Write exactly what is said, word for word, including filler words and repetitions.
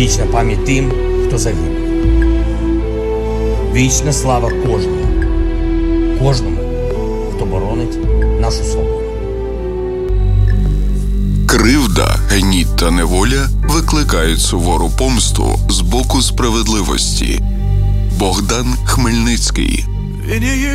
Вічна пам'ять тим, хто загинув. Вічна слава кожному, кожному, хто боронить нашу свободу. Кривда, гніт та неволя викликають сувору помсту з боку справедливості. Богдан Хмельницький.